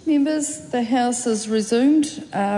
Members, the House is resumed.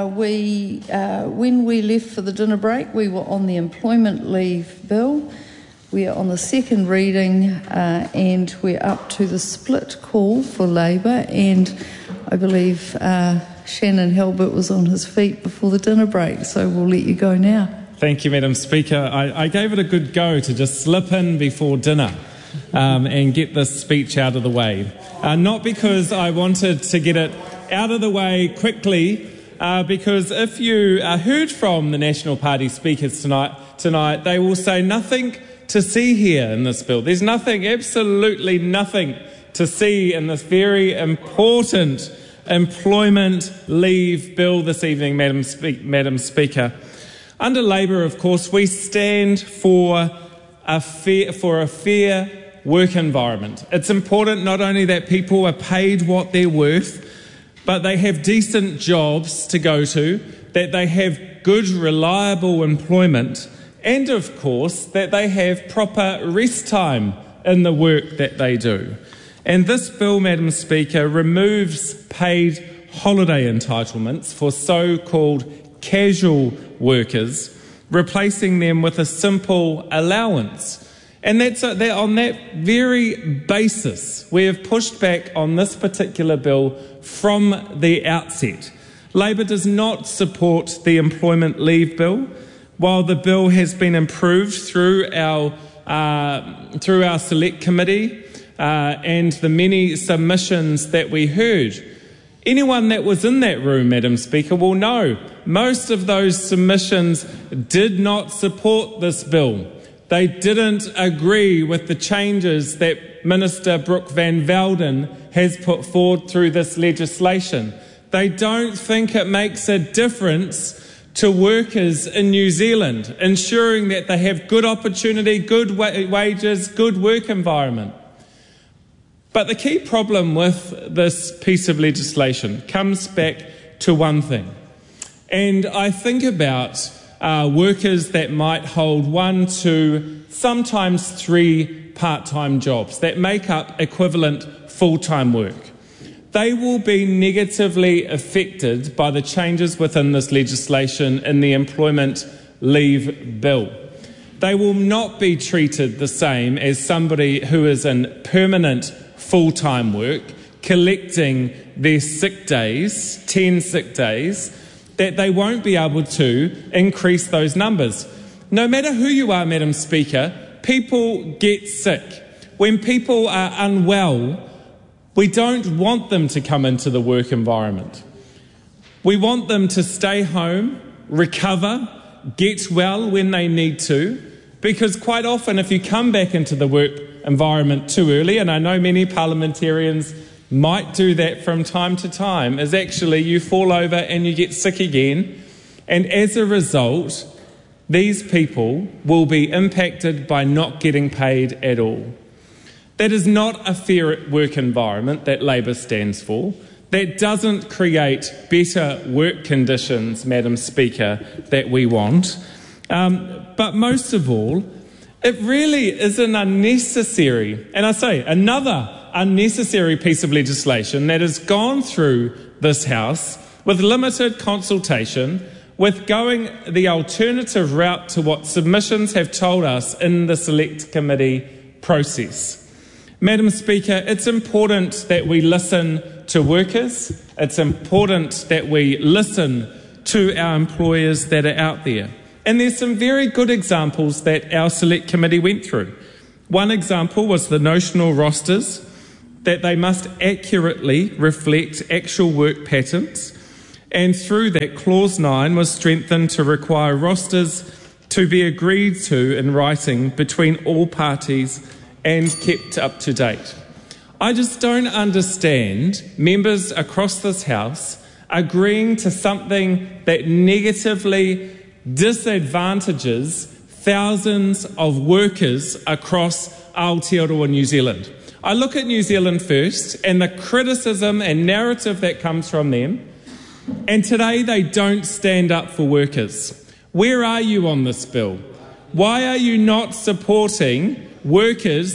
When we left for the dinner break, we were on the employment leave bill. We are on the second reading and we're up to the split call for Labour, and I believe Shannon Halbert was on his feet before the dinner break, so we'll let you go now. Thank you, Madam Speaker. I gave it a good go to just slip in before dinner and get this speech out of the way. Not because I wanted to get it out of the way quickly, because if you heard from the National Party speakers tonight, they will say nothing to see here in this bill. There's nothing, absolutely nothing to see in this very important employment leave bill this evening, Madam Speaker. Under Labour, of course, we stand for a fair work environment. It's important not only that people are paid what they're worth, but they have decent jobs to go to, that they have good, reliable employment, and of course that they have proper rest time in the work that they do. And this bill, Madam Speaker, removes paid holiday entitlements for so-called casual workers, replacing them with a simple allowance. And on that very basis, we have pushed back on this particular bill from the outset. Labour does not support the employment leave bill. While the bill has been improved through our select committee and the many submissions that we heard, anyone that was in that room, Madam Speaker, will know most of those submissions did not support this bill. They didn't agree with the changes that Minister Brooke Van Velden has put forward through this legislation. They don't think it makes a difference to workers in New Zealand, ensuring that they have good opportunity, good wages, good work environment. But the key problem with this piece of legislation comes back to one thing. And I think about workers that might hold 1, 2, sometimes 3 part-time jobs that make up equivalent full-time work. They will be negatively affected by the changes within this legislation in the employment leave bill. They will not be treated the same as somebody who is in permanent full-time work, collecting their sick days, 10 sick days, that they won't be able to increase those numbers. No matter who you are, Madam Speaker, people get sick. When people are unwell, we don't want them to come into the work environment. We want them to stay home, recover, get well when they need to, because quite often if you come back into the work environment too early, and I know many parliamentarians might do that from time to time, is actually you fall over and you get sick again, and as a result, these people will be impacted by not getting paid at all. That is not a fair work environment that Labour stands for. That doesn't create better work conditions, Madam Speaker, that we want. But most of all, it really is an unnecessary, and I say another unnecessary piece of legislation that has gone through this House with limited consultation, with going the alternative route to what submissions have told us in the Select Committee process. Madam Speaker, it's important that we listen to workers. It's important that we listen to our employers that are out there. And there's some very good examples that our Select Committee went through. One example was the notional rosters, that they must accurately reflect actual work patterns. And through that, Clause 9 was strengthened to require rosters to be agreed to in writing between all parties and kept up to date. I just don't understand members across this House agreeing to something that negatively disadvantages thousands of workers across Aotearoa New Zealand. I look at New Zealand First and the criticism and narrative that comes from them, and today they don't stand up for workers. Where are you on this bill? Why are you not supporting workers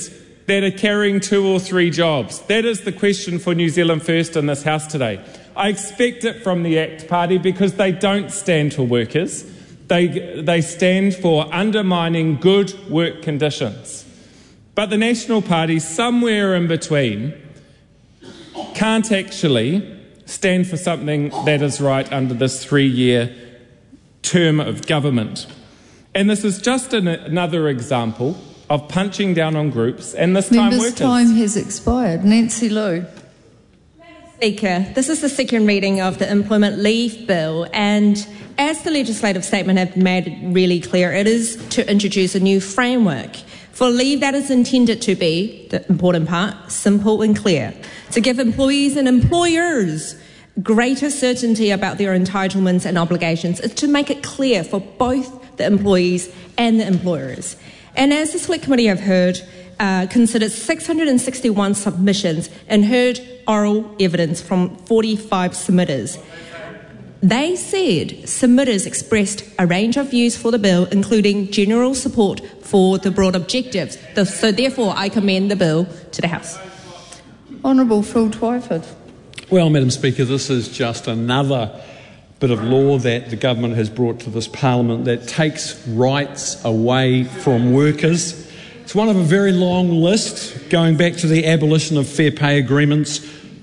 that are carrying 2 or 3 jobs? That is the question for New Zealand First in this House today. I expect it from the ACT Party because they don't stand for workers. They stand for undermining good work conditions. But the National Party, somewhere in between, can't actually stand for something that is right under this 3-year term of government. And this is just another example of punching down on groups and this time workers. Time has expired. Nancy Liu. Speaker, this is the second reading of the Employment Leave Bill, and as the legislative statement have made it really clear, it is to introduce a new framework for leave that is intended to be, the important part, simple and clear, to give employees and employers greater certainty about their entitlements and obligations. It's to make it clear for both the employees and the employers. And as the Select Committee have heard, considered 661 submissions and heard oral evidence from 45 submitters. They said submitters expressed a range of views for the bill, including general support for the broad objectives. So therefore, I commend the bill to the House. Honourable Phil Twyford. Well, Madam Speaker, this is just another bit of law that the government has brought to this Parliament that takes rights away from workers. It's one of a very long list, going back to the abolition of fair pay agreements,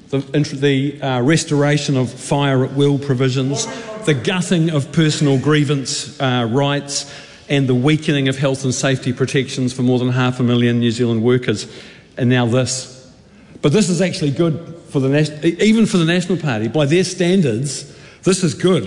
the restoration of fire at will provisions, the gutting of personal grievance rights, and the weakening of health and safety protections for more than 500,000 New Zealand workers. And now this. But this is actually good for even for the National Party. By their standards, this is good.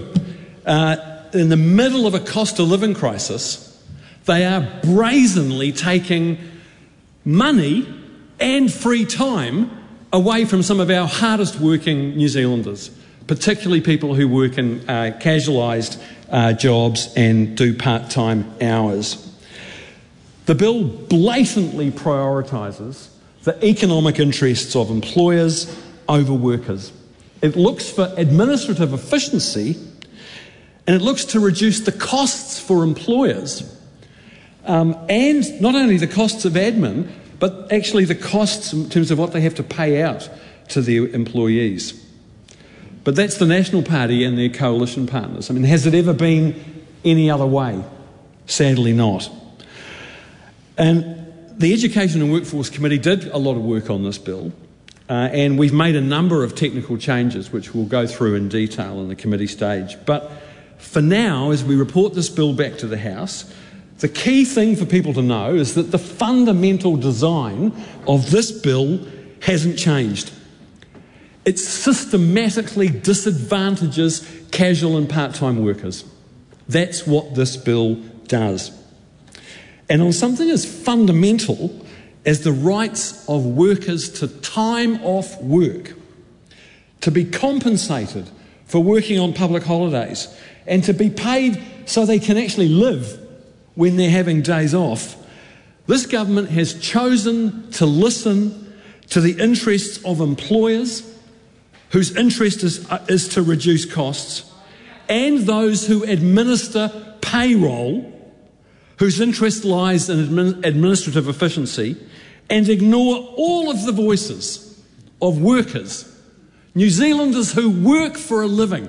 In the middle of a cost of living crisis, they are brazenly taking money and free time away from some of our hardest working New Zealanders, particularly people who work in casualised jobs and do part-time hours. The bill blatantly prioritises the economic interests of employers over workers. It looks for administrative efficiency and it looks to reduce the costs for employers. And not only the costs of admin, but actually the costs in terms of what they have to pay out to their employees. But that's the National Party and their coalition partners. I mean, has it ever been any other way? Sadly not. And the Education and Workforce Committee did a lot of work on this bill, and we've made a number of technical changes which we'll go through in detail in the committee stage. But for now, as we report this bill back to the House, the key thing for people to know is that the fundamental design of this bill hasn't changed. It systematically disadvantages casual and part-time workers. That's what this bill does. And on something as fundamental as the rights of workers to time off work, to be compensated for working on public holidays, and to be paid so they can actually live when they're having days off, this government has chosen to listen to the interests of employers, whose interest is to reduce costs, and those who administer payroll, whose interest lies in administrative efficiency, and ignore all of the voices of workers, New Zealanders who work for a living,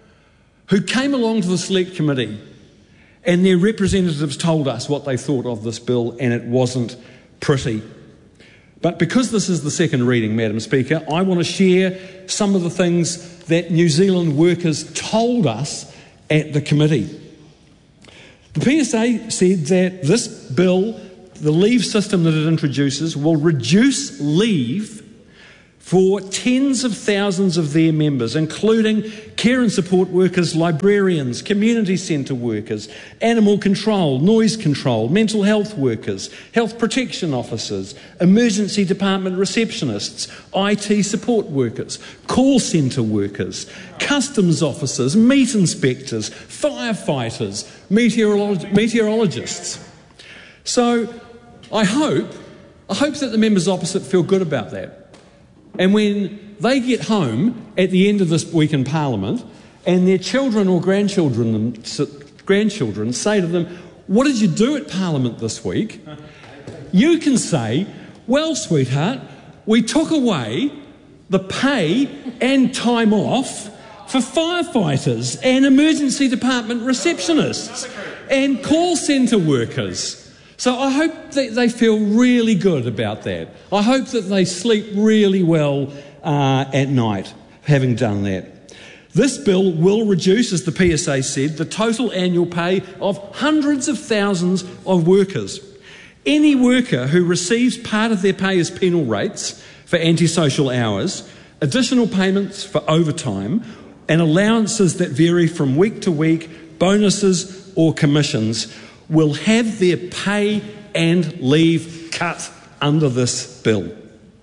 who came along to the Select Committee and their representatives told us what they thought of this bill, and it wasn't pretty. But because this is the second reading, Madam Speaker, I want to share some of the things that New Zealand workers told us at the committee. The PSA said that this bill, the leave system that it introduces, will reduce leave for tens of thousands of their members, including care and support workers, librarians, community centre workers, animal control, noise control, mental health workers, health protection officers, emergency department receptionists, IT support workers, call centre workers, customs officers, meat inspectors, firefighters, meteorologists. So I hope that the members opposite feel good about that. And when they get home at the end of this week in Parliament and their children or grandchildren say to them, "What did you do at Parliament this week?" you can say, Well, sweetheart, we took away the pay and time off for firefighters and emergency department receptionists and call centre workers. So I hope that they feel really good about that. I hope that they sleep really well at night, having done that. This bill will reduce, as the PSA said, the total annual pay of hundreds of thousands of workers. Any worker who receives part of their pay as penal rates for antisocial hours, additional payments for overtime, and allowances that vary from week to week, bonuses or commissions, will have their pay and leave cut under this bill.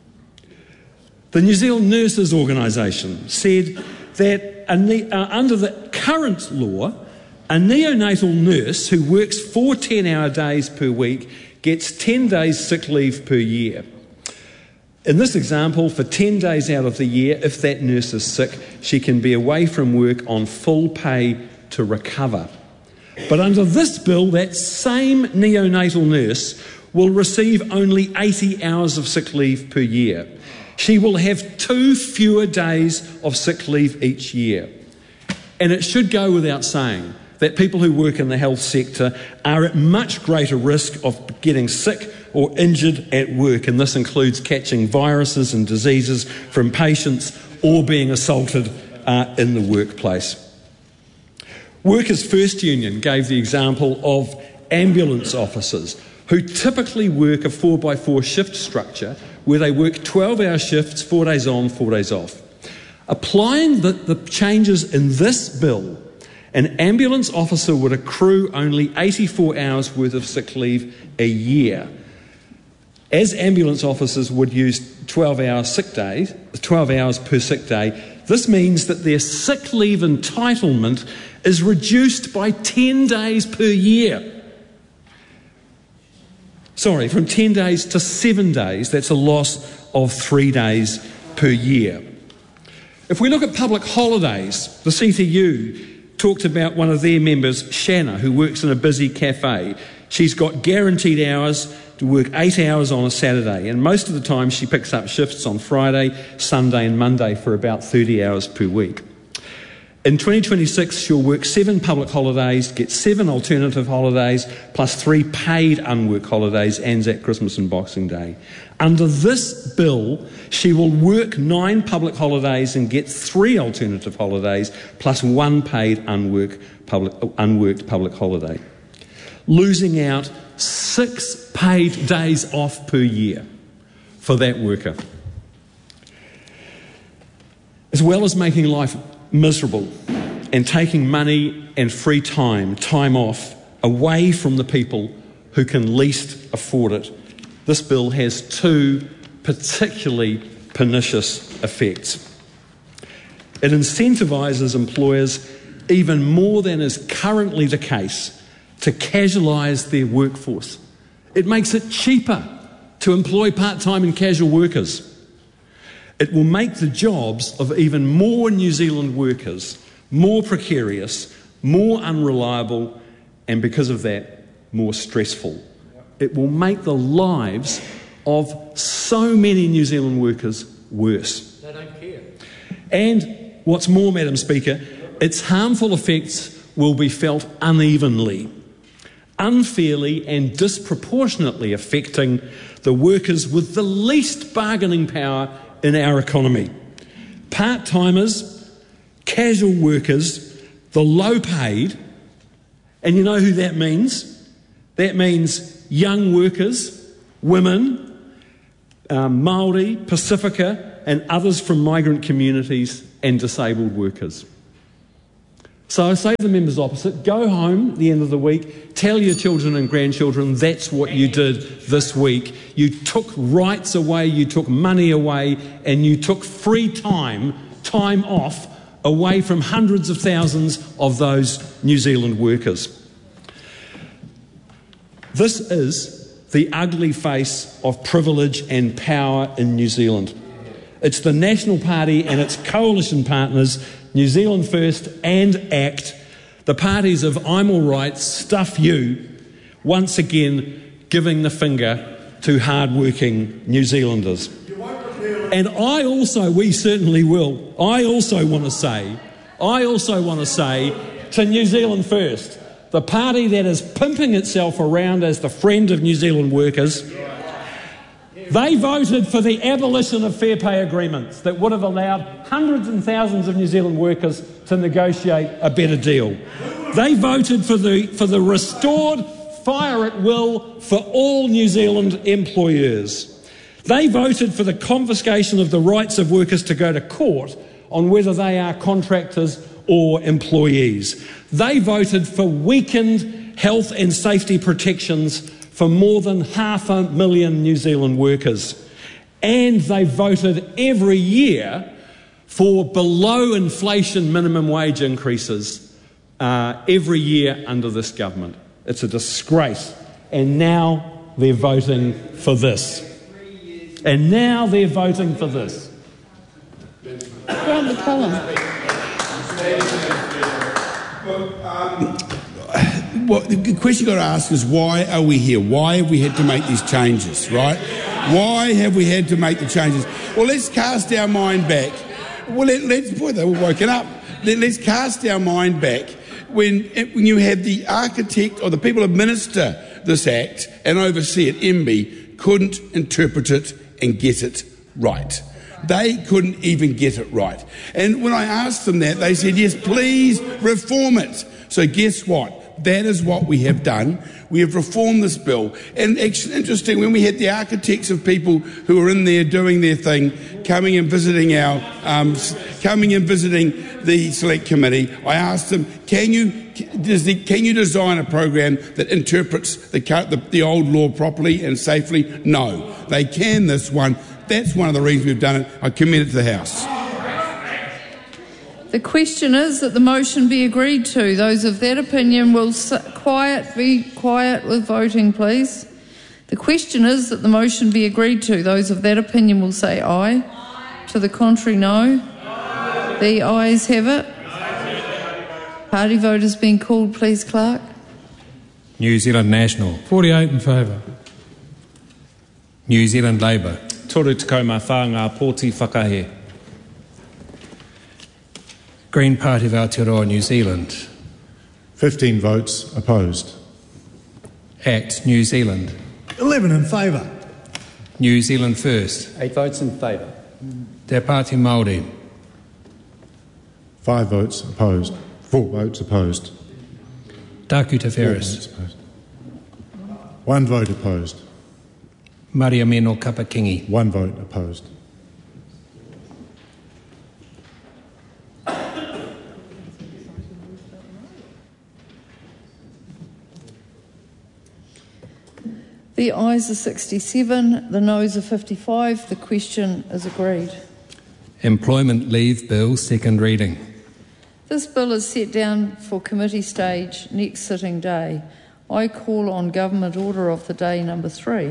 The New Zealand Nurses Organisation said that under the current law, a neonatal nurse who works 4 10-hour days per week gets 10 days sick leave per year. In this example, for 10 days out of the year, if that nurse is sick, she can be away from work on full pay to recover. But under this bill, that same neonatal nurse will receive only 80 hours of sick leave per year. She will have 2 fewer days of sick leave each year. And it should go without saying that people who work in the health sector are at much greater risk of getting sick or injured at work, and this includes catching viruses and diseases from patients or being assaulted in the workplace. Workers' First Union gave the example of ambulance officers who typically work a 4x4 shift structure where they work 12-hour shifts, 4 days on, 4 days off. Applying the changes in this bill, an ambulance officer would accrue only 84 hours worth of sick leave a year. As ambulance officers would use 12 hours per sick day, this means that their sick leave entitlement is reduced by 10 days per year. Sorry, from 10 days to 7 days, that's a loss of 3 days per year. If we look at public holidays, the CTU talked about one of their members, Shanna, who works in a busy cafe. She's got guaranteed hours to work 8 hours on a Saturday, and most of the time she picks up shifts on Friday, Sunday and Monday for about 30 hours per week. In 2026, she'll work 7 public holidays, get 7 alternative holidays, plus 3 paid unwork holidays, Anzac, Christmas and Boxing Day. Under this bill, she will work 9 public holidays and get 3 alternative holidays, plus 1 paid unworked public holiday, losing out 6 paid days off per year for that worker. As well as making life miserable and taking money and free time off away from the people who can least afford it, this bill has 2 particularly pernicious effects. It incentivises employers even more than is currently the case to casualise their workforce. It makes it cheaper to employ part-time and casual workers. It will make the jobs of even more New Zealand workers more precarious, more unreliable, and because of that, more stressful. It will make the lives of so many New Zealand workers worse. They don't care. And what's more, Madam Speaker, its harmful effects will be felt unevenly, unfairly and disproportionately affecting the workers with the least bargaining power in our economy. Part-timers, casual workers, the low-paid, and you know who that means? That means young workers, women, Māori, Pacifica, and others from migrant communities and disabled workers. So I say to the members opposite, go home at the end of the week, tell your children and grandchildren that's what you did this week. You took rights away, you took money away, and you took free time off away from hundreds of thousands of those New Zealand workers. This is the ugly face of privilege and power in New Zealand. It's the National Party and its coalition partners, New Zealand First and ACT, the parties of I'm all right, stuff you, once again giving the finger to hard-working New Zealanders. And we certainly will. I also want to say to New Zealand First, the party that is pimping itself around as the friend of New Zealand workers, they voted for the abolition of fair pay agreements that would have allowed hundreds and thousands of New Zealand workers to negotiate a better deal. They voted for the restored fire at will for all New Zealand employers. They voted for the confiscation of the rights of workers to go to court on whether they are contractors or employees. They voted for weakened health and safety protections for more than 500,000 New Zealand workers. And they voted every year for below inflation minimum wage increases every year under this government. It's a disgrace. And now they're voting for this. Grant McCullum. Well, the question you've got to ask is, why are we here? Why have we had to make these changes, right? Why have we had to make the changes? Well, let's cast our mind back. Well, they were woken up. Let's cast our mind back when you had the architect or the people who administer this Act and oversee it, MB, couldn't interpret it and get it right. They couldn't even get it right. And when I asked them that, they said, yes, please reform it. So guess what? That is what we have done. We have reformed this bill. And actually, interesting, when we had the architects of people who were in there doing their thing, coming and visiting the Select Committee, I asked them, can you design a program that interprets the old law properly and safely? No. They can this one. That's one of the reasons we've done it. I commend it to the House. The question is that the motion be agreed to. Those of that opinion will be quiet with voting, please. The question is that the motion be agreed to. Those of that opinion will say aye. To the contrary, no. The ayes have it. Party vote has been called, please, Clerk. New Zealand National. 48 in favour. New Zealand Labour. Toru Tekau Whānga Pōti Whakahe. Green Party of Aotearoa New Zealand. 15 votes opposed. ACT New Zealand. 11 in favour. New Zealand First. 8 votes in favour. Te Pāti Māori. 5 votes opposed. 4 votes opposed. Taku Te Whereas. 1 vote opposed. Maria Meno Kapakingi. 1 vote opposed. The ayes are 67, the noes are 55. The question is agreed. Employment Leave Bill, second reading. This bill is set down for committee stage next sitting day. I call on Government Order of the Day number 3.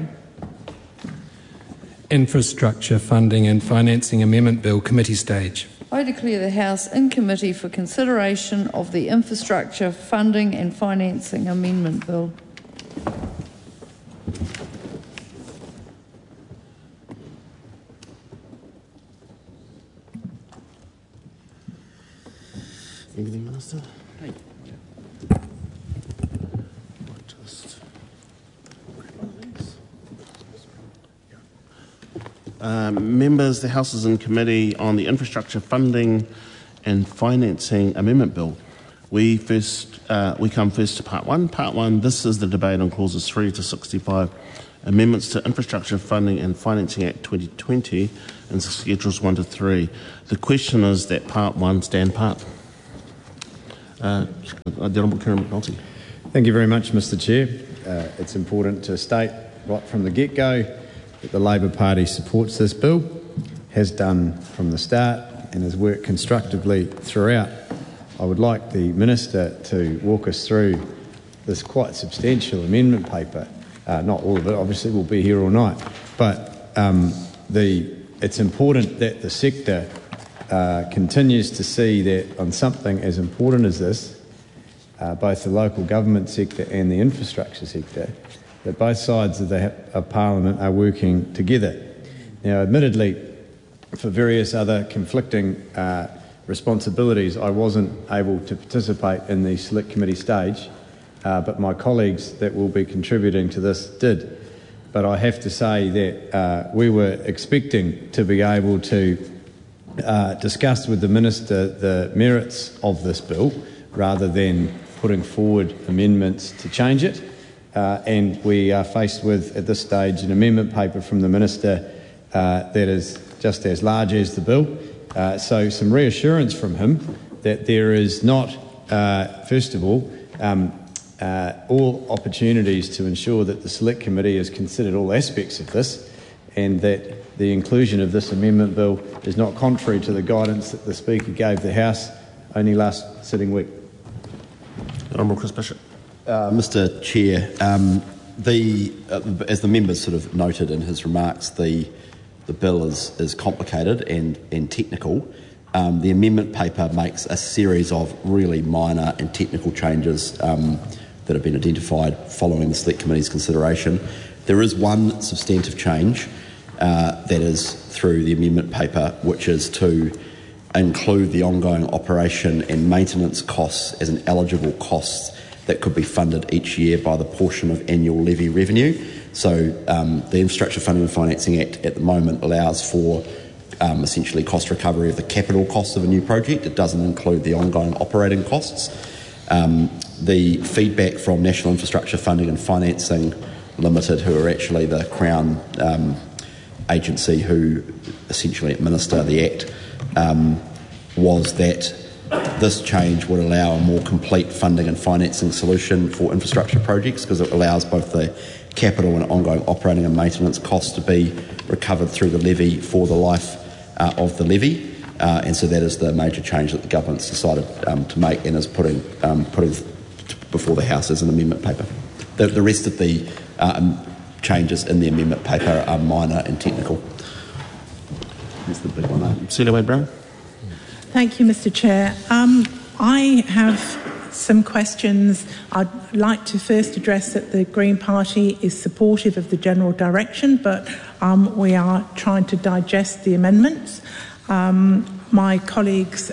Infrastructure Funding and Financing Amendment Bill, committee stage. I declare the House in committee for consideration of the Infrastructure Funding and Financing Amendment Bill. Anything, Minister? Hey. Members, the House is in committee on the Infrastructure Funding and Financing Amendment Bill. We come first to Part 1. Part 1, this is the debate on Clauses 3 to 65, Amendments to Infrastructure Funding and Financing Act 2020 and Schedules 1 to 3. The question is that Part 1 stand part. The Honourable Kieran McNulty. Thank you very much, Mr Chair. It's important to state right from the get-go that the Labor Party supports this bill, has done from the start and has worked constructively throughout. I would like the Minister to walk us through this quite substantial amendment paper. Not all of it, obviously we'll be here all night, but it's important that the sector continues to see that on something as important as this, both the local government sector and the infrastructure sector, that both sides of Parliament are working together. Now, admittedly, for various other conflicting responsibilities, I wasn't able to participate in the Select Committee stage, but my colleagues that will be contributing to this did. But I have to say that we were expecting to be able to discuss with the Minister the merits of this bill rather than putting forward amendments to change it. And we are faced with, at this stage, an amendment paper from the Minister that is just as large as the bill. So some reassurance from him that there is not, first of all opportunities to ensure that the Select Committee has considered all aspects of this, and that the inclusion of this amendment bill is not contrary to the guidance that the Speaker gave the House only last sitting week. Honourable Chris Bishop. Mr Chair, as the member sort of noted in his remarks, the bill is complicated and technical. The amendment paper makes a series of really minor and technical changes that have been identified following the Select Committee's consideration. There is one substantive change that is through the amendment paper, which is to include the ongoing operation and maintenance costs as an eligible cost that could be funded each year by the portion of annual levy revenue. So the Infrastructure Funding and Financing Act at the moment allows for essentially cost recovery of the capital costs of a new project. It doesn't include the ongoing operating costs. The feedback from National Infrastructure Funding and Financing Limited, who are actually the Crown agency who essentially administer the Act, was that this change would allow a more complete funding and financing solution for infrastructure projects, because it allows both the capital and ongoing operating and maintenance costs to be recovered through the levy for the life of the levy. And so that is the major change that the government's decided to make and is putting before the House as an amendment paper. The rest of the changes in the amendment paper are minor and technical. That's the big one. Celia Wade-Brown. Thank you, Mr Chair. I have some questions. I'd like to first address that the Green Party is supportive of the general direction, but we are trying to digest the amendments. My colleagues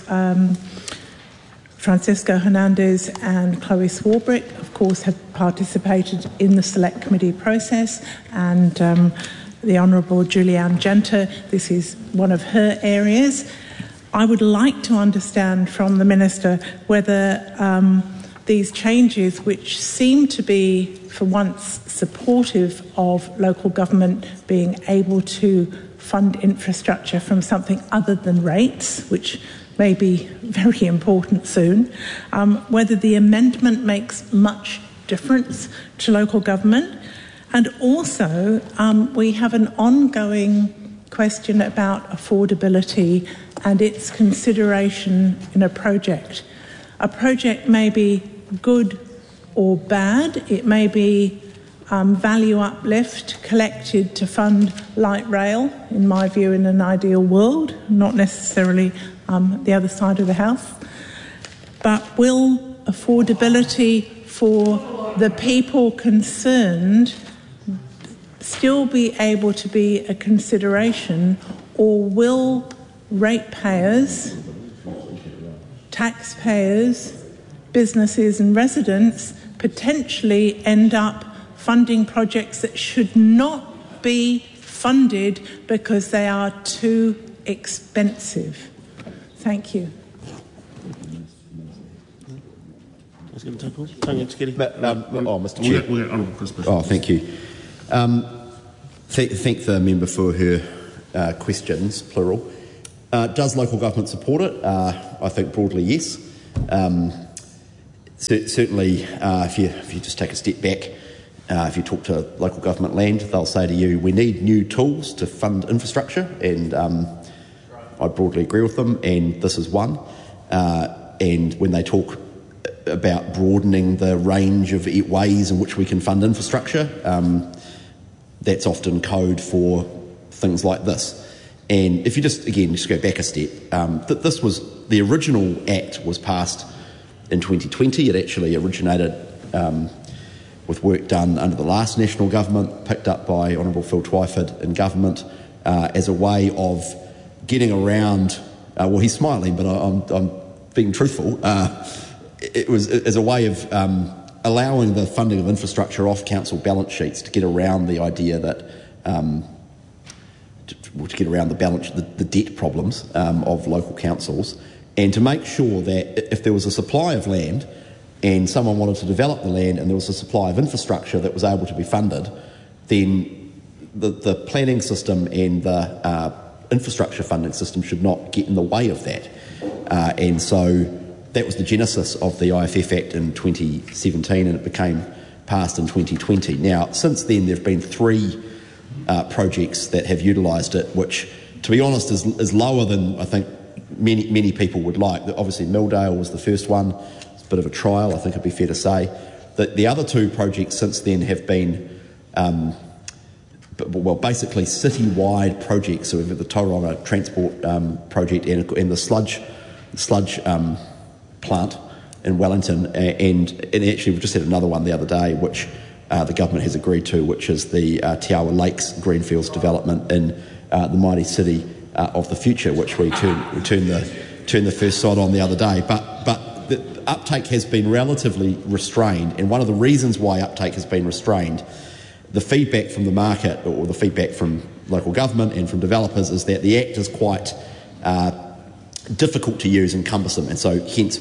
Francisco Hernandez and Chloe Swarbrick, of course, have participated in the Select Committee process, and the Honourable Julianne Genter, this is one of her areas. I would like to understand from the Minister whether these changes, which seem to be, for once, supportive of local government being able to fund infrastructure from something other than rates, which may be very important soon, whether the amendment makes much difference to local government. And also, we have an ongoing question about affordability and its consideration in a project. A project may be good or bad. It may be value uplift collected to fund light rail, in my view, in an ideal world, not necessarily the other side of the house. But will affordability for the people concerned still be able to be a consideration, or will ratepayers, taxpayers, businesses and residents potentially end up funding projects that should not be funded because they are too expensive? Thank you. Mr Chair. Thank you. Thank the member for her questions, plural. Does local government support it? I think broadly yes. Certainly, if you just take a step back, if you talk to local government land, they'll say to you, we need new tools to fund infrastructure, and I broadly agree with them, and this is one. And when they talk about broadening the range of ways in which we can fund infrastructure, that's often code for things like this. And if you just go back a step, this was the original Act was passed in 2020. It actually originated work done under the last National Government, picked up by Honourable Phil Twyford in government, as a way of getting around. Well, he's smiling, but I'm being truthful. It was as a way of allowing the funding of infrastructure off council balance sheets to get around the idea that to get around the debt problems of local councils, and to make sure that if there was a supply of land and someone wanted to develop the land and there was a supply of infrastructure that was able to be funded, then the planning system and the infrastructure funding system should not get in the way of that. And so that was the genesis of the IFF Act in 2017, and it became passed in 2020. Now, since then, there have been 3 projects that have utilised it, which, to be honest, is lower than I think many people would like. Obviously, Milldale was the first one. It's a bit of a trial, I think it'd be fair to say. The other 2 projects since then have been, basically city-wide projects. So we've got the Tauranga Transport project and the sludge plant in Wellington, and actually we've just had another one the other day, which the government has agreed to, which is the Te Awa Lakes Greenfields development in the mighty city of the future, which we turned the first sod on the other day. But the uptake has been relatively restrained, and one of the reasons why uptake has been restrained, the feedback from the market or the feedback from local government and from developers, is that the Act is quite difficult to use and cumbersome, and so hence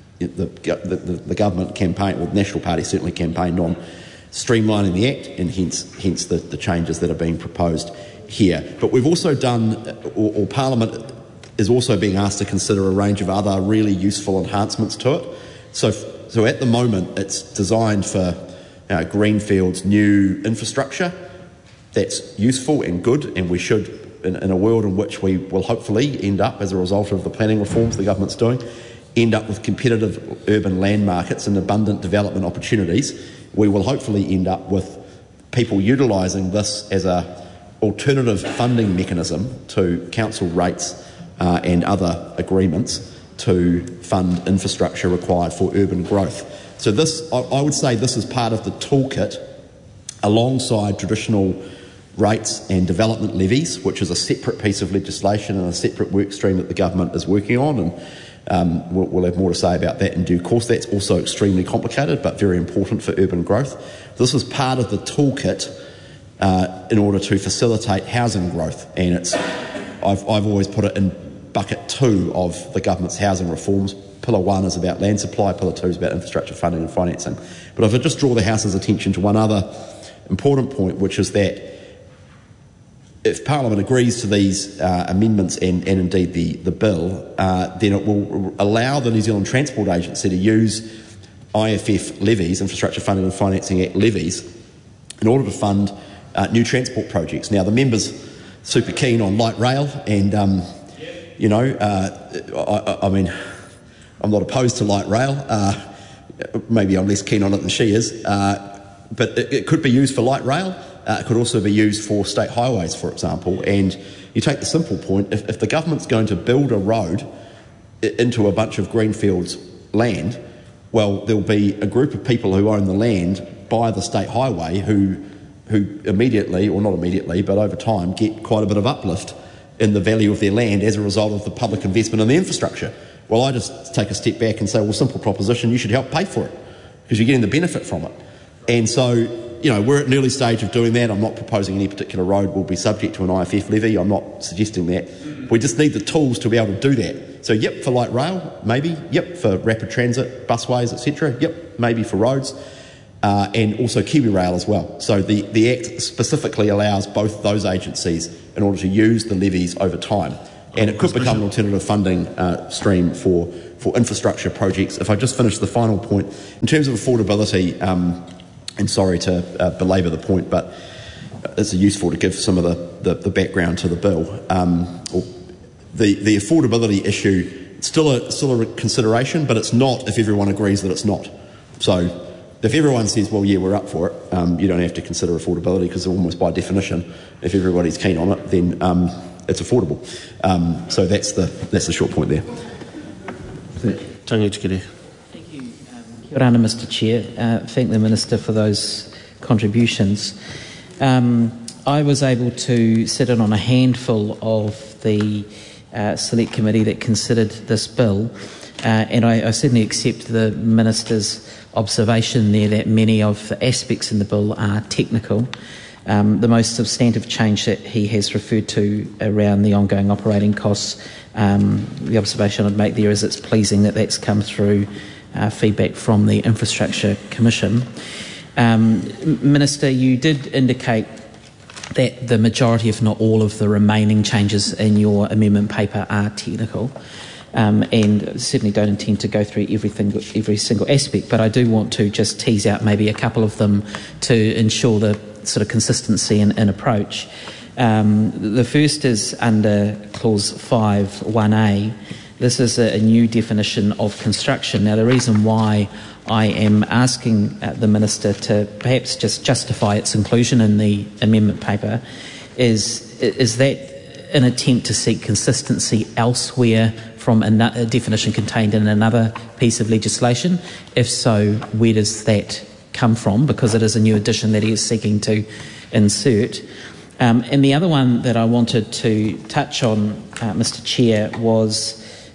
the government campaign, or the National Party certainly campaigned on streamlining the Act, and hence the changes that are being proposed here. But we've also done, or Parliament is also being asked to consider a range of other really useful enhancements to it. So at the moment, it's designed for greenfields, new infrastructure. That's useful and good, and we should, in a world in which we will hopefully end up, as a result of the planning reforms the government's doing, end up with competitive urban land markets and abundant development opportunities. We will hopefully end up with people utilising this as an alternative funding mechanism to council rates and other agreements to fund infrastructure required for urban growth. So this, I would say this is part of the toolkit alongside traditional rates and development levies, which is a separate piece of legislation and a separate work stream that the government is working on, and we'll have more to say about that in due course. That's also extremely complicated but very important for urban growth. This is part of the toolkit in order to facilitate housing growth, and I've always put it in bucket 2 of the government's housing reforms. Pillar 1 is about land supply, Pillar 2 is about infrastructure funding and financing. But if I just draw the House's attention to one other important point, which is that if Parliament agrees to these amendments and indeed the bill, then it will allow the New Zealand Transport Agency to use IFF levies, Infrastructure Funding and Financing Act levies, in order to fund new transport projects. Now, the members super keen on light rail, and I mean, I'm not opposed to light rail. Maybe I'm less keen on it than she is, but it could be used for light rail. It could also be used for state highways, for example. And you take the simple point, if the government's going to build a road into a bunch of greenfields land, well, there'll be a group of people who own the land by the state highway who immediately, or not immediately, but over time, get quite a bit of uplift in the value of their land as a result of the public investment in the infrastructure. Well, I just take a step back and say, well, simple proposition, you should help pay for it because you're getting the benefit from it. And so, we're at an early stage of doing that. I'm not proposing any particular road will be subject to an IFF levy. I'm not suggesting that. We just need the tools to be able to do that. So, yep, for light rail, maybe. Yep, for rapid transit, busways, etc. Yep, maybe for roads. And also KiwiRail as well. So the Act specifically allows both those agencies in order to use the levies over time. And it could become an alternative funding stream for infrastructure projects. If I just finish the final point, in terms of affordability, and sorry to belabour the point, but it's useful to give some of the background to the bill. The affordability issue, it's still a consideration, but it's not if everyone agrees that it's not. So if everyone says, well, yeah, we're up for it, you don't have to consider affordability because almost by definition, if everybody's keen on it, then it's affordable. So that's the short point there. Tangi Tikere. Thank you, Kia ora, Mr Chair. Thank the Minister for those contributions. I was able to sit in on a handful of the Select Committee that considered this bill, and I certainly accept the Minister's observation there that many of the aspects in the bill are technical. The most substantive change that he has referred to around the ongoing operating costs, the observation I'd make there is it's pleasing that that's come through feedback from the Infrastructure Commission. Minister, you did indicate that the majority, if not all, of the remaining changes in your amendment paper are technical, and certainly don't intend to go through every single aspect, but I do want to just tease out maybe a couple of them to ensure the sort of consistency in approach. The first is under clause 5(1)(a). This is a new definition of construction. Now, the reason why I am asking the Minister to perhaps just justify its inclusion in the amendment paper is that an attempt to seek consistency elsewhere from a definition contained in another piece of legislation? If so, where does that come from? Because it is a new addition that he is seeking to insert. And the other one that I wanted to touch on, Mr Chair, was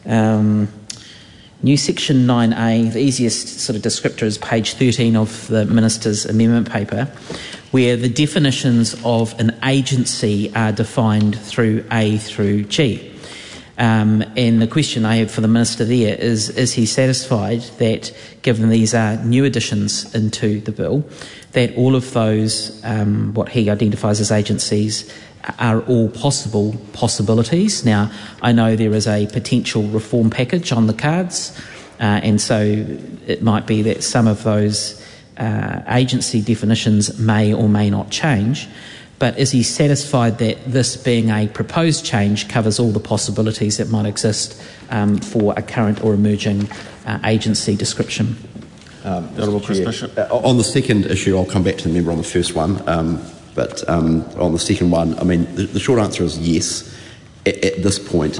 new section 9A. The easiest sort of descriptor is page 13 of the Minister's amendment paper, where the definitions of an agency are defined through A through G. And the question I have for the Minister there is he satisfied that, given these are new additions into the bill, that all of those, what he identifies as agencies, are all possibilities? Now, I know there is a potential reform package on the cards, and so it might be that some of those agency definitions may or may not change, but is he satisfied that this being a proposed change covers all the possibilities that might exist for a current or emerging agency description? On the second issue, I'll come back to the member on the first one. But on the second one, I mean, the short answer is yes at this point,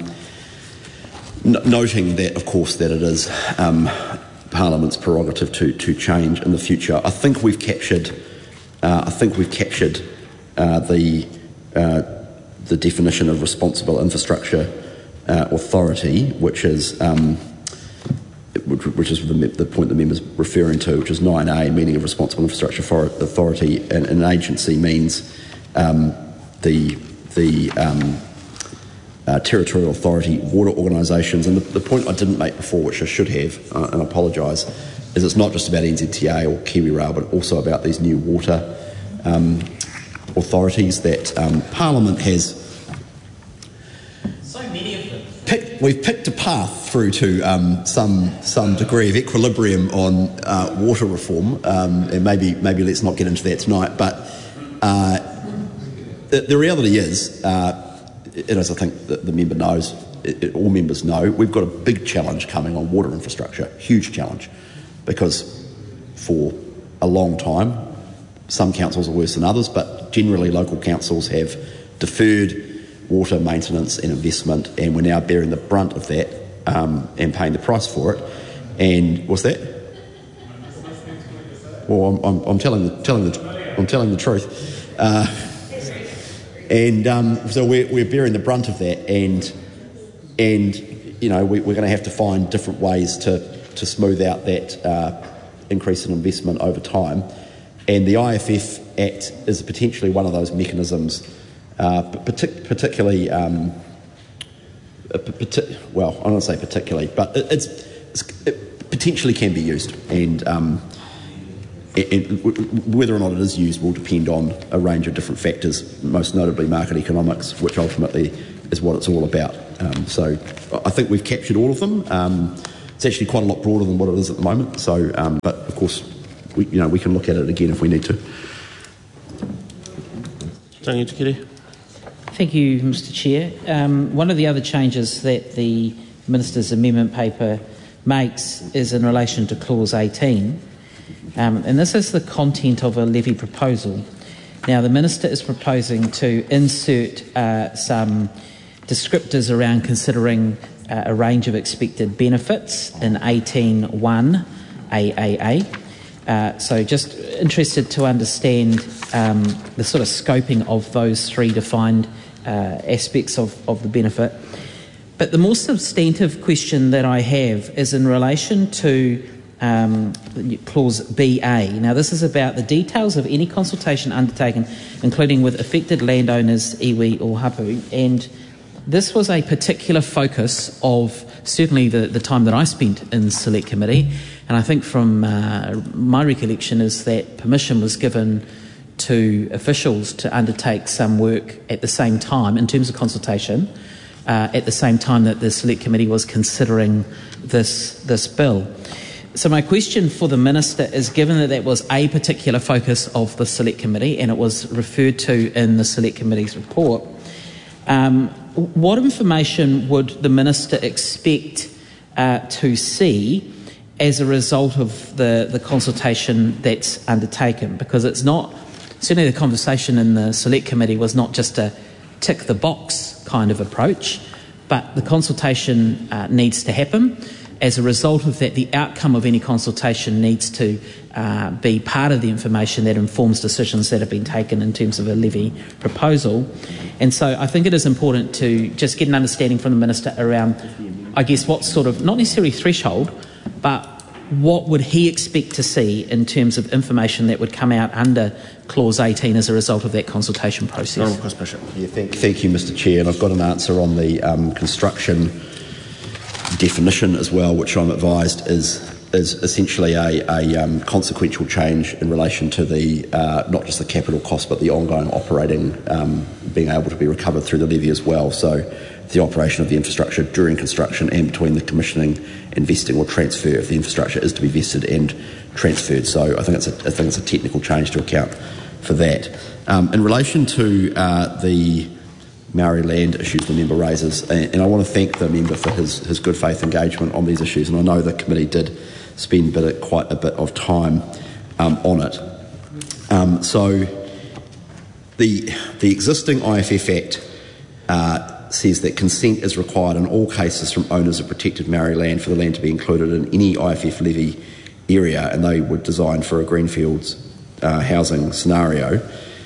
noting that, of course, that it is Parliament's prerogative to change in the future. I think we've captured the definition of responsible infrastructure authority, which is the point the member's referring to, which is 9A, meaning of responsible infrastructure authority, and an agency means the territorial authority water organisations. And the point I didn't make before, which I should have, and I apologise, is it's not just about NZTA or KiwiRail, but also about these new water authorities that Parliament has. So many of them. We've picked a path through to some degree of equilibrium on water reform, and maybe let's not get into that tonight. But the reality is, as I think the member knows, all members know, we've got a big challenge coming on water infrastructure, huge challenge, because for a long time, some councils are worse than others, but generally local councils have deferred water maintenance and investment, and we're now bearing the brunt of that and paying the price for it. And what's that? Well, I'm telling the truth, and so we're bearing the brunt of that, and you know we're going to have to find different ways to smooth out that increase in investment over time. And the IFF Act is potentially one of those mechanisms, particularly, well, I don't want to say particularly, but it potentially can be used. And whether or not it is used will depend on a range of different factors, most notably market economics, which ultimately is what it's all about. So I think we've captured all of them. It's actually quite a lot broader than what it is at the moment. So, but of course, we can look at it again if we need to. Thank you, Mr Chair. One of the other changes that the Minister's amendment paper makes is in relation to clause 18, and this is the content of a levy proposal. Now, the Minister is proposing to insert some descriptors around considering a range of expected benefits in 18.1 AAA. So just interested to understand the sort of scoping of those three defined aspects of the benefit. But the more substantive question that I have is in relation to clause BA. Now, this is about the details of any consultation undertaken, including with affected landowners, iwi or hapu. And this was a particular focus of certainly the time that I spent in Select Committee. And I think from my recollection is that permission was given to officials to undertake some work at the same time in terms of consultation, at the same time that the Select Committee was considering this bill. So my question for the Minister is, given that that was a particular focus of the Select Committee and it was referred to in the Select Committee's report, what information would the Minister expect to see as a result of the consultation that's undertaken? Because it's not, certainly the conversation in the Select Committee was not just a tick the box kind of approach, but the consultation needs to happen. As a result of that, the outcome of any consultation needs to be part of the information that informs decisions that have been taken in terms of a levy proposal. And so I think it is important to just get an understanding from the Minister around, I guess, what sort of, not necessarily threshold, but what would he expect to see in terms of information that would come out under Clause 18 as a result of that consultation process? Yeah, thank you, Mr. Chair. And I've got an answer on the construction definition as well, which I'm advised is essentially a consequential change in relation to the not just the capital cost but the ongoing operating being able to be recovered through the levy as well. So the operation of the infrastructure during construction and between the commissioning, investing or transfer if the infrastructure is to be vested and transferred. So I think it's a technical change to account for that. In relation to the Maori land issues the member raises, and I want to thank the member for his good faith engagement on these issues, and I know the committee did spend quite a bit of time on it. So the existing IFF Act says that consent is required in all cases from owners of protected Maori land for the land to be included in any IFF levy area, and they were designed for a greenfields housing scenario.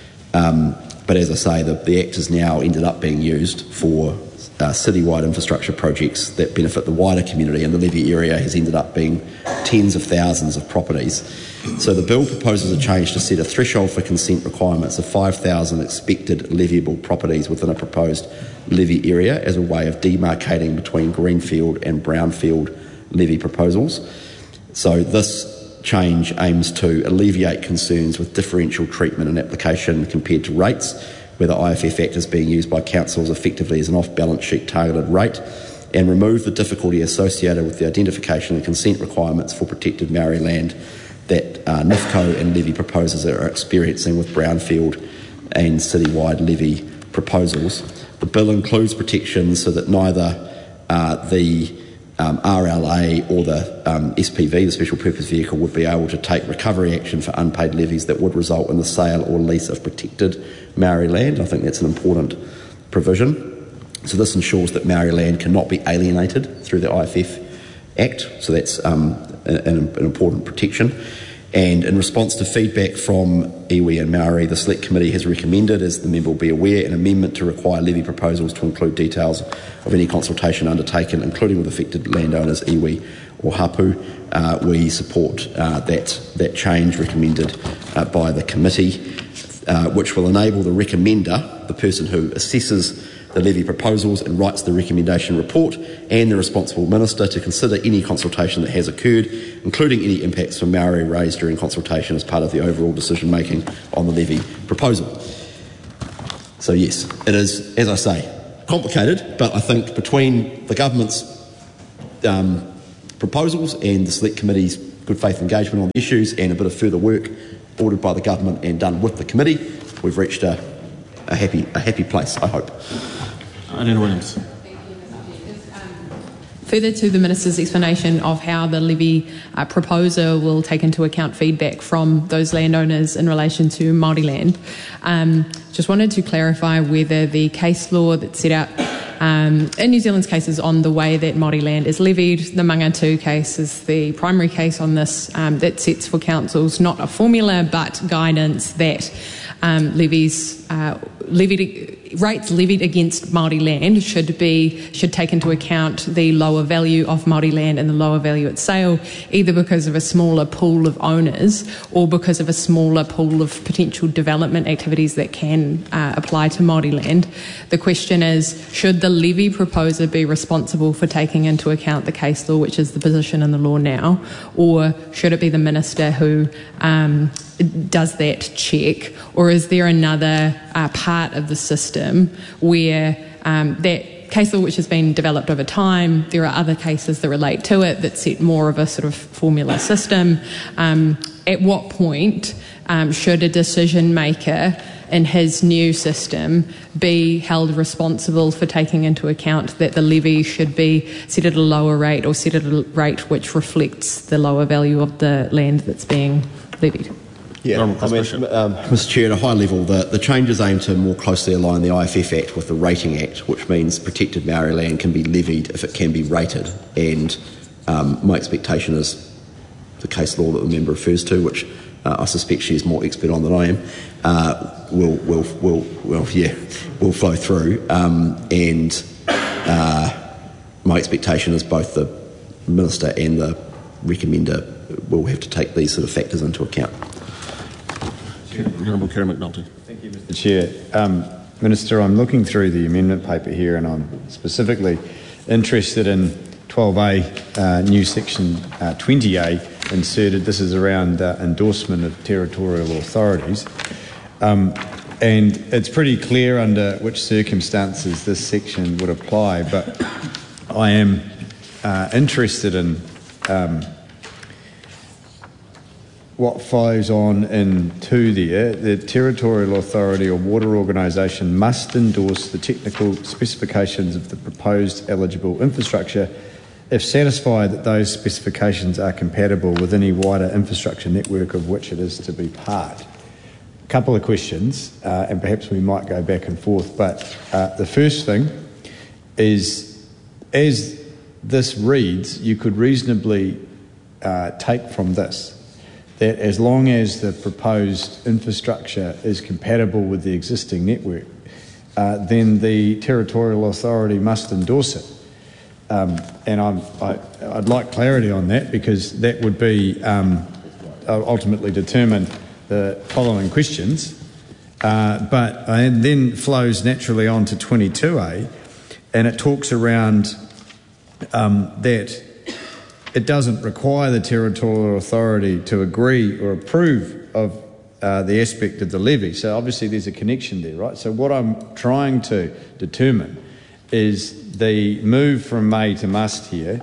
But as I say, the Act has now ended up being used for citywide infrastructure projects that benefit the wider community, and the levy area has ended up being tens of thousands of properties. So the bill proposes a change to set a threshold for consent requirements of 5,000 expected leviable properties within a proposed levy area as a way of demarcating between greenfield and brownfield levy proposals. So this change aims to alleviate concerns with differential treatment and application compared to rates, where the IFF Act is being used by councils effectively as an off-balance sheet targeted rate, and remove the difficulty associated with the identification and consent requirements for protected Maori land that NIFCO and levy proposers are experiencing with brownfield and citywide levy proposals. The bill includes protections so that neither the RLA or the SPV, the Special Purpose Vehicle, would be able to take recovery action for unpaid levies that would result in the sale or lease of protected Maori land. I think that's an important provision. So this ensures that Maori land cannot be alienated through the IFF Act, so that's an important protection. And in response to feedback from iwi and Maori, the Select Committee has recommended, as the member will be aware, an amendment to require levy proposals to include details of any consultation undertaken, including with affected landowners, iwi or hapu. We support that change recommended by the committee, which will enable the recommender, the person who assesses the levy proposals and writes the recommendation report, and the responsible minister to consider any consultation that has occurred, including any impacts from Maori raised during consultation as part of the overall decision making on the levy proposal. So yes, it is, as I say, complicated, but I think between the government's proposals and the Select Committee's good faith engagement on the issues and a bit of further work ordered by the government and done with the committee, we've reached a happy place, I hope. Anna Williams. Further to the Minister's explanation of how the levy proposer will take into account feedback from those landowners in relation to Māori land, just wanted to clarify whether the case law that set out in New Zealand's cases on the way that Māori land is levied. The Mangatu case is the primary case on this that sets for councils not a formula but guidance that rates levied against Māori land should take into account the lower value of Māori land and the lower value at sale, either because of a smaller pool of owners or because of a smaller pool of potential development activities that can apply to Māori land. The question is, should the levy proposer be responsible for taking into account the case law, which is the position in the law now, or should it be the minister who does that check, or is there another part of the system where that case law which has been developed over time, there are other cases that relate to it that set more of a sort of formula system? At what point should a decision maker in his new system be held responsible for taking into account that the levy should be set at a lower rate or set at a rate which reflects the lower value of the land that's being levied? Yeah, Mr. Chair, at a high level, the changes aim to more closely align the IFF Act with the Rating Act, which means protected Maori land can be levied if it can be rated. And my expectation is the case law that the member refers to, which I suspect she's more expert on than I am, will flow through. And my expectation is both the minister and the recommender will have to take these sort of factors into account. Honourable Kerry McNulty. Thank you, Mr. Chair. Minister, I'm looking through the amendment paper here and I'm specifically interested in 12A, new section 20A inserted. This is around endorsement of territorial authorities. And it's pretty clear under which circumstances this section would apply, but I am interested in what flows on into there. The territorial authority or water organisation must endorse the technical specifications of the proposed eligible infrastructure if satisfied that those specifications are compatible with any wider infrastructure network of which it is to be part. A couple of questions, and perhaps we might go back and forth, but the first thing is, as this reads, you could reasonably take from this that as long as the proposed infrastructure is compatible with the existing network, then the territorial authority must endorse it. And I'd like clarity on that, because that would be ultimately determine the following questions. But and then flows naturally on to 22A, and it talks around that it doesn't require the territorial authority to agree or approve of the aspect of the levy. So obviously there's a connection there, right? So what I'm trying to determine is the move from may to must here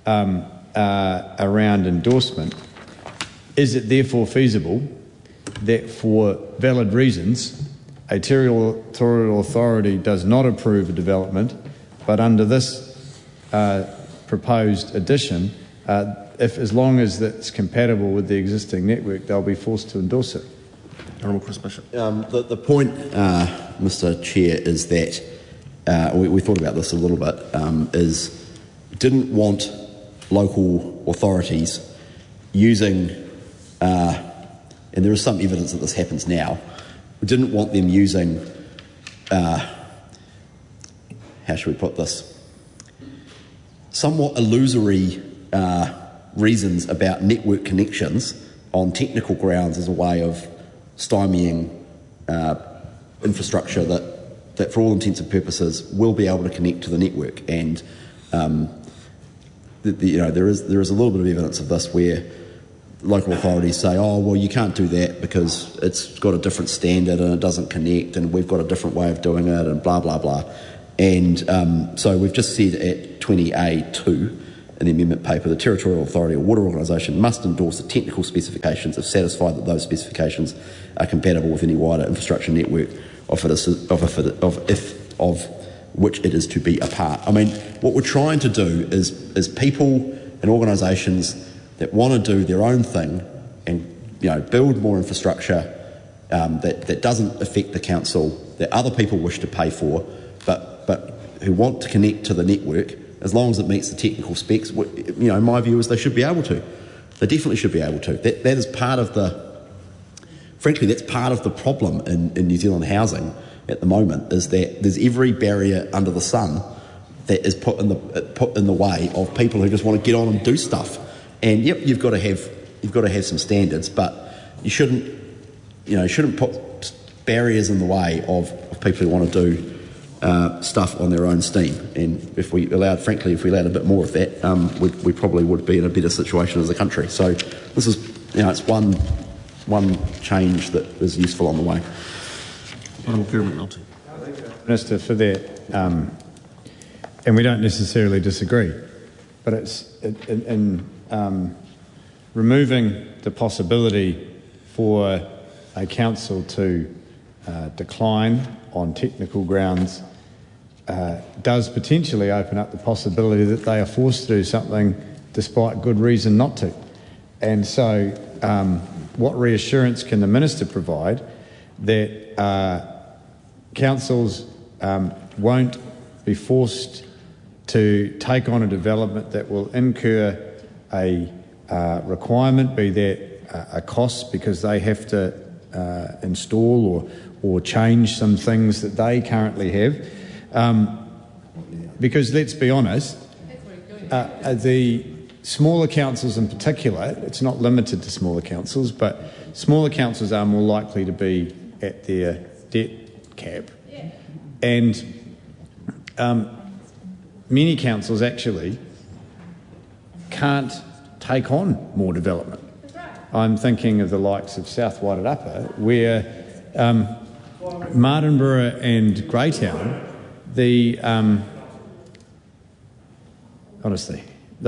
around endorsement. Is it therefore feasible that for valid reasons a territorial authority does not approve a development, but under this proposed addition, if as long as it's compatible with the existing network, they'll be forced to endorse it? Honourable Chris Bishop. The point, Mr. Chair, is that we thought about this a little bit, is didn't want local authorities using, and there is some evidence that this happens now, we didn't want them using, how should we put this, somewhat illusory reasons about network connections on technical grounds as a way of stymieing infrastructure that for all intents and purposes will be able to connect to the network. And there is a little bit of evidence of this where local authorities say, oh, well, you can't do that because it's got a different standard and it doesn't connect and we've got a different way of doing it and blah, blah, blah. And so we've just said at 20A2 in the amendment paper, the territorial authority or water organisation must endorse the technical specifications if satisfied that those specifications are compatible with any wider infrastructure network of which it is to be a part. I mean, what we're trying to do is people and organisations that want to do their own thing and build more infrastructure that doesn't affect the council, that other people wish to pay for, but who want to connect to the network, as long as it meets the technical specs, my view is they should be able to. They definitely should be able to. That is part of frankly, that's part of the problem in New Zealand housing at the moment, is that there's every barrier under the sun that is put in the way of people who just want to get on and do stuff. And yep, you've got to have some standards, but you shouldn't put barriers in the way of people who want to do stuff on their own steam. And if we allowed a bit more of that, we probably would be in a better situation as a country. So this is, it's one change that is useful on the way. Minister, for that, and we don't necessarily disagree, but it's in removing the possibility for a council to decline on technical grounds does potentially open up the possibility that they are forced to do something despite good reason not to. And so what reassurance can the Minister provide that councils won't be forced to take on a development that will incur a requirement, be that a cost because they have to install or change some things that they currently have? Because let's be honest, the smaller councils in particular, it's not limited to smaller councils, but smaller councils are more likely to be at their debt cap. And many councils actually can't take on more development. I'm thinking of the likes of South Wairarapa, where Martinborough and Greytown, honestly,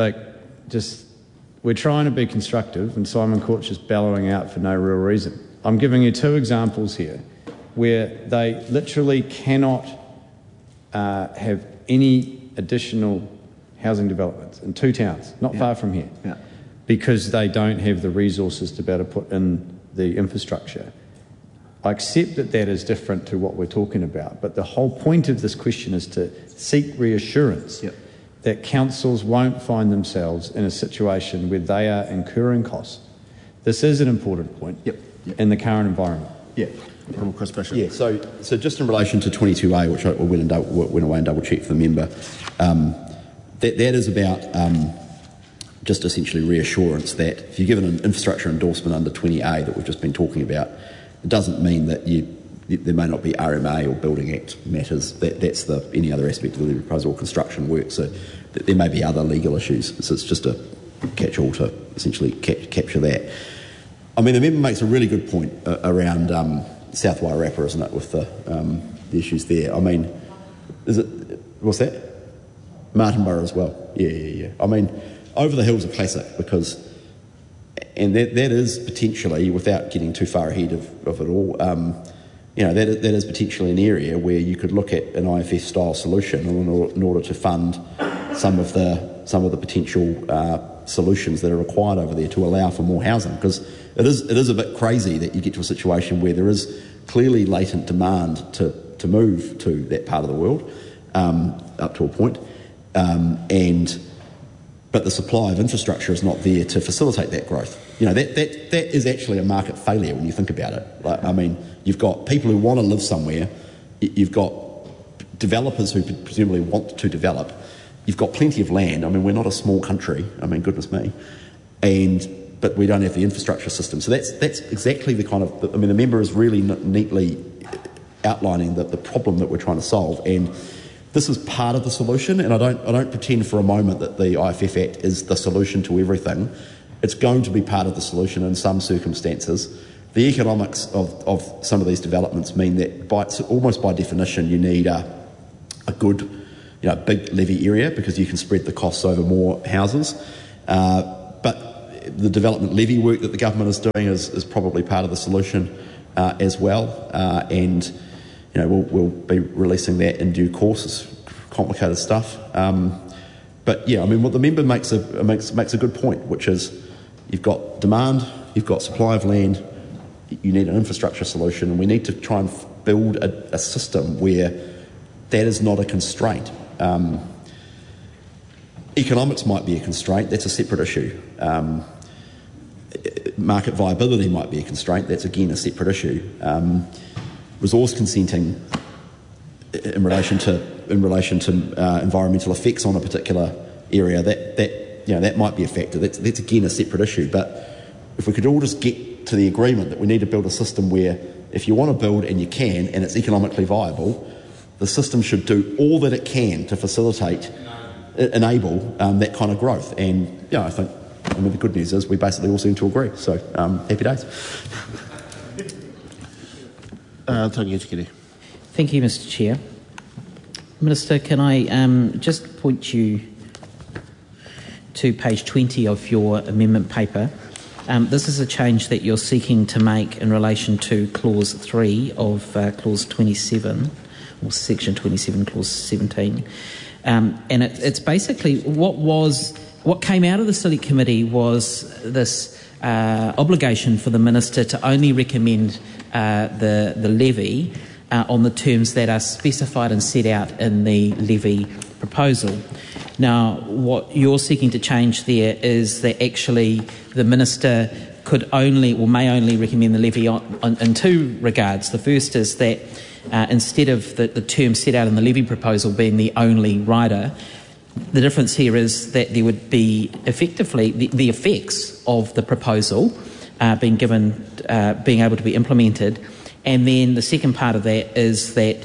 we're trying to be constructive, and Simon Court's just bellowing out for no real reason. I'm giving you two examples here where they literally cannot have any additional housing developments in two towns, not far from here, because they don't have the resources to be able to put in the infrastructure. I accept that that is different to what we're talking about, but the whole point of this question is to seek reassurance that councils won't find themselves in a situation where they are incurring costs. This is an important point in the current environment. Chris Fisher. So just in relation to 22A, which I went away and double-checked for the member, that is about just essentially reassurance that if you're given an infrastructure endorsement under 20A that we've just been talking about, it doesn't mean that there may not be RMA or Building Act matters. That's any other aspect of the proposal or construction work. So there may be other legal issues. So it's just a catch-all to essentially capture that. I mean, the member makes a really good point around South Wairarapa, isn't it, with the issues there. I mean, what's that? Martinborough as well. Yeah. I mean, Over the Hill's a classic because, and that is potentially, without getting too far ahead of it all, that is potentially an area where you could look at an IFF style solution in order to fund some of the potential solutions that are required over there to allow for more housing, because it is a bit crazy that you get to a situation where there is clearly latent demand to move to that part of the world up to a point, but the supply of infrastructure is not there to facilitate that growth. That is actually a market failure when you think about it. You've got people who want to live somewhere, you've got developers who presumably want to develop, you've got plenty of land. We're not a small country, goodness me, but we don't have the infrastructure system. So that's exactly the kind of, the member is really neatly outlining the problem that we're trying to solve, and this is part of the solution. And I don't pretend for a moment that the IFF Act is the solution to everything. It's going to be part of the solution in some circumstances. The economics of some of these developments mean that almost by definition you need a good, big levy area because you can spread the costs over more houses. But the development levy work that the government is doing is probably part of the solution as well. And we'll be releasing that in due course. It's complicated stuff. But what the member makes a good point, which is you've got demand, you've got supply of land, you need an infrastructure solution, and we need to try and build a system where that is not a constraint. Economics might be a constraint, that's a separate issue. Market viability might be a constraint, that's again a separate issue. Resource consenting in relation to environmental effects on a particular area, that might be a factor. That's again a separate issue. But if we could all just get to the agreement that we need to build a system where if you want to build and you can and it's economically viable, the system should do all that it can to enable that kind of growth. And I think the good news is we basically all seem to agree. So happy days. Thank you, Mr. Chair. Minister, can I just point you to page 20 of your amendment paper? This is a change that you're seeking to make in relation to Clause 3 of Clause 27, or Section 27, Clause 17. And it's basically what came out of the Select Committee was this obligation for the Minister to only recommend the levy on the terms that are specified and set out in the levy proposal. Now, what you're seeking to change there is that actually the Minister could only or may only recommend the levy in two regards. The first is that instead of the term set out in the levy proposal being the only rider, the difference here is that there would be effectively the effects of the proposal being able to be implemented. And then the second part of that is that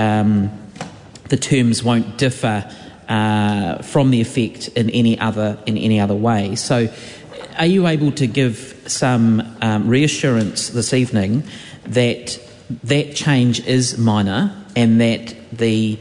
the terms won't differ from the effect in any other way. So, are you able to give some reassurance this evening that that change is minor and that the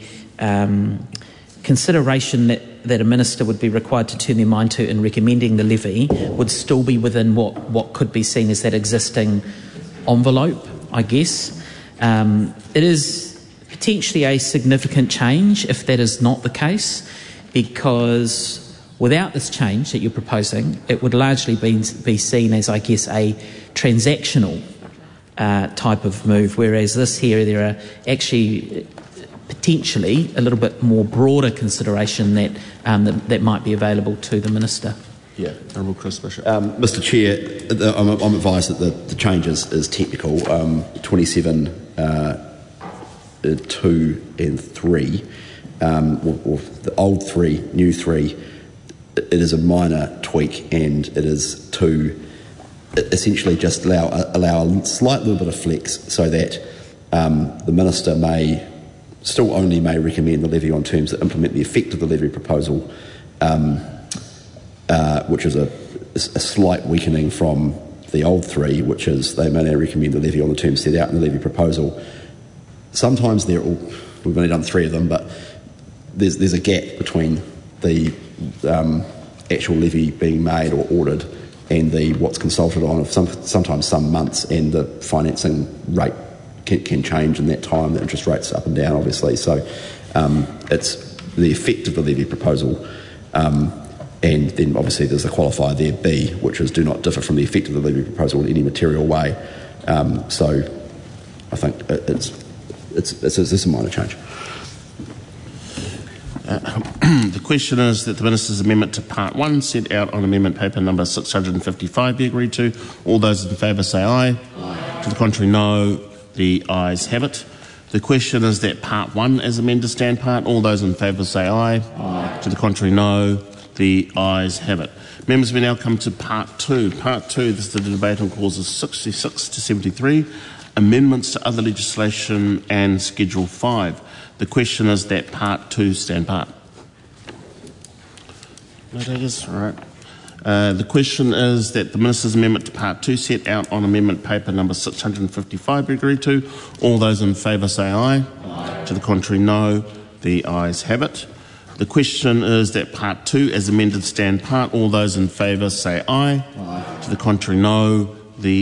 consideration that a minister would be required to turn their mind to in recommending the levy would still be within what could be seen as that existing envelope, I guess? It is potentially a significant change if that is not the case, because without this change that you're proposing, it would largely be seen as, I guess, a transactional type of move, whereas this here, there are actually potentially a little bit more broader consideration that might be available to the Minister. Yeah, Honourable Chris Bishop. Mr. Chair, I'm advised that the change is technical. 27, 2 and 3, or the old 3, new 3, it is a minor tweak, and it is to essentially just allow a slight little bit of flex so that the Minister may recommend the levy on terms that implement the effect of the levy proposal, which is a slight weakening from the old 3, which is they may now recommend the levy on the terms set out in the levy proposal. Sometimes we've only done 3 of them, but there's a gap between the actual levy being made or ordered and what's consulted on of sometimes some months, and the financing rate can change in that time. The interest rates up and down, obviously. So it's the effect of the levy proposal, and then obviously there's the qualifier there, B, which is do not differ from the effect of the levy proposal in any material way. So I think it's a minor change. The question is that the Minister's amendment to Part 1 set out on amendment paper number 655 be agreed to. All those in favour say aye. Aye. To the contrary, no. The ayes have it. The question is that Part 1 as amended stand part. All those in favour say aye. Aye. To the contrary, no. The ayes have it. Members, we now come to Part 2. Part 2, this is the debate on clauses 66 to 73, amendments to other legislation and Schedule 5. The question is that Part 2 stand part. No takers? All right. The question is that the Minister's amendment to Part 2 set out on amendment paper number 655 be agreed to. All those in favour say aye. Aye. To the contrary, no. The ayes have it. The question is that Part 2 as amended stand part. All those in favour say aye. Aye. To the contrary, no. The